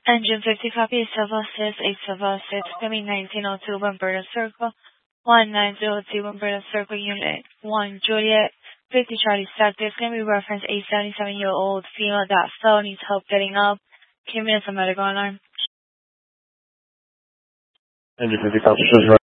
Engine 50 copy, 706, coming 1902 Bumberto Circle, 1902 Bumberto Circle, Unit 1, Juliet, 50 Charlie Stack. This can be referenced a 77-year-old female that fell, needs help getting up. Give me a medical alarm. Engine 50 copy,